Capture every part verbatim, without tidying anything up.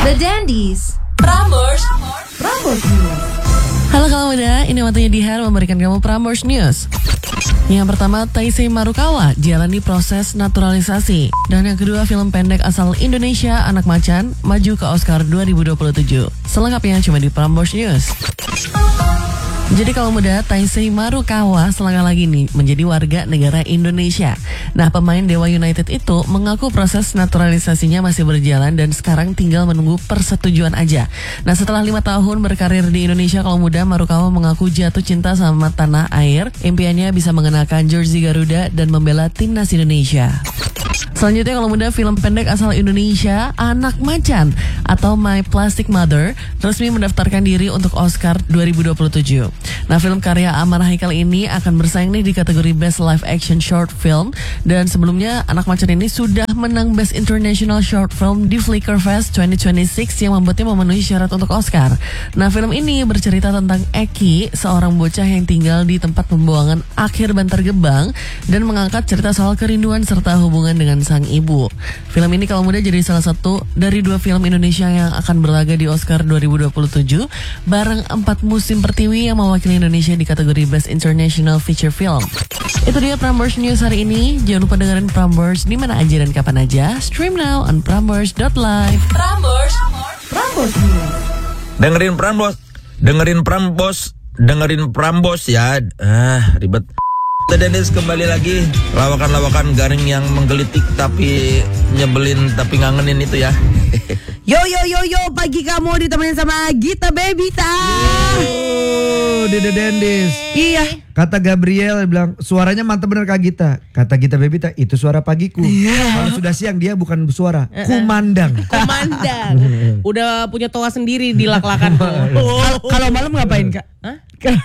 The Dandies Prambors Prambors News. Halo kaum muda, ini waktunya Dihar memberikan kamu Prambors News. Yang pertama, Taisei Marukawa jalani proses naturalisasi. Dan yang kedua, film pendek asal Indonesia Anak Macan maju ke Oscar dua ribu dua puluh tujuh. Selengkapnya cuma di Prambors News. Jadi kalau muda, Taisei Marukawa selangkah lagi nih menjadi warga negara Indonesia. Nah, pemain Dewa United itu mengaku proses naturalisasinya masih berjalan dan sekarang tinggal menunggu persetujuan aja. Nah, setelah lima tahun berkarir di Indonesia, kalau muda, Marukawa mengaku jatuh cinta sama tanah air. Impiannya bisa mengenakan jersey Garuda dan membela timnas Indonesia. Selanjutnya kalau muda, film pendek asal Indonesia Anak Macan atau My Plastic Mother resmi mendaftarkan diri untuk Oscar dua ribu dua puluh tujuh. Nah, film karya Amar Haikal ini akan bersaing nih di kategori Best Live Action Short Film. Dan sebelumnya Anak Macan ini sudah menang Best International Short Film di Flickerfest dua ribu dua puluh enam yang membuatnya memenuhi syarat untuk Oscar. Nah, film ini bercerita tentang Eki, seorang bocah yang tinggal di tempat pembuangan akhir Bantar Gebang dan mengangkat cerita soal kerinduan serta hubungan dengan sang ibu. Film ini kalau muda jadi salah satu dari dua film Indonesia yang akan berlaga di Oscar dua ribu dua puluh tujuh bareng empat musim pertiwi yang mewakili Indonesia di kategori Best International Feature Film. Itu dia Prambors News hari ini. Jangan lupa dengerin Prambors di mana aja dan kapan aja. Stream now on prambors dot live. Prambors Prambors News. Dengerin Prambors, dengerin Prambors, dengerin Prambors ya. Ah, ribet. The Dandies kembali lagi, lawakan-lawakan garing yang menggelitik tapi nyebelin tapi ngangenin itu ya. Yo yo yo yo, pagi kamu ditemenin sama Gita Baby Ta. Oh, di The Dandies. Iya. Kata Gabriel bilang suaranya mantap bener Kak Gita. Kata Gita Baby Ta, itu suara pagiku. Kalau sudah siang dia bukan suara, kumandang. Komandang. Udah punya toa sendiri di lak-lakan. Kal- Kalau malam ngapain Kak? Hah?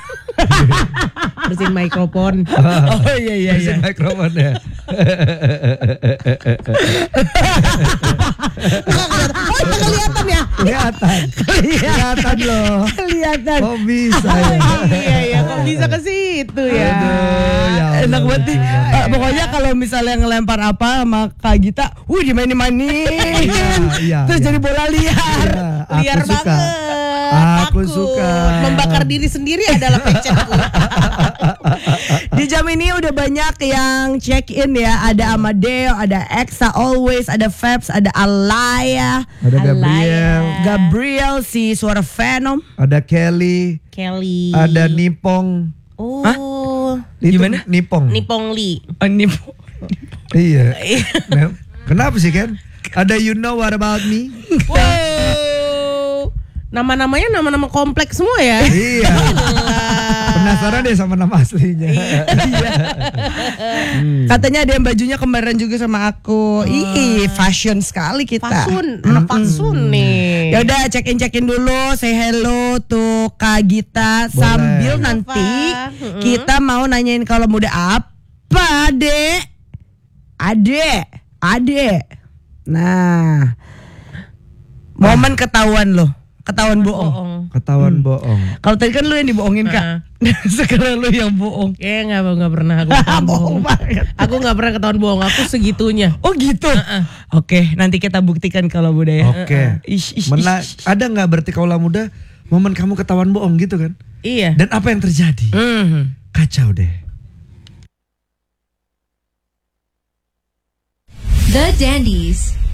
Bersihin mikrofon. Oh iya iya iya. Bersihin mikrofonnya. Oh, itu kelihatan ya? Kelihatan. Kelihatan loh. Kelihatan. Oh bisa ya. Iya iya, kok bisa ke situ ya? Aduh, ya Enak Allah. banget nih. Eh, pokoknya kalau misalnya ngelempar apa sama Kak Gita, wuh dimainin-mainin. Iya, iya, Terus iya. jadi bola liar. Iya, aku Liar suka. banget. Aku Takut. suka. Membakar diri sendiri adalah pecetku. Di jam ini udah banyak yang check in ya. Ada Amadeo, ada Exa Always, ada Fabs, ada Alaya, Ada Gabriel, Gabriel si suara Venom. ada Kelly, Kelly. ada Nipong. Oh. Itu Gimana? Nipong. Nipong Lee. Oh, ini Iya. Nah, kenapa sih Ken? Ada You Know What About Me? Wow. Nama-namanya nama-nama kompleks semua ya. Iya. Penasaran deh sama nama aslinya. katanya ada yang bajunya kembaran juga sama aku. Ih, fashion sekali kita. Pasun, anak pasun nih. Ya udah check in check in dulu, say hello tuh Kak Gita. Sambil nanti Mm-mm. kita mau nanyain kalau muda apa, Dek? Adek, adek. Nah, momen ketahuan lo, ketahuan bohong. Bohong. Ketahuan bohong. Kalau tadi kan lu yang dibohongin Kak, sekarang lu yang bohong. Kayaknya nggak nggak pernah aku ketahuan bohong. Bohong banget. Aku nggak pernah ketahuan bohong. Aku segitunya. Oh gitu. Oke, nanti kita buktikan kalau muda ya. Oke. Ish, ish, Mena- ish. ada nggak berarti kaulah muda momen kamu ketahuan bohong gitu kan? Iya. Dan apa yang terjadi? Hmm. Kacau deh. The Dandies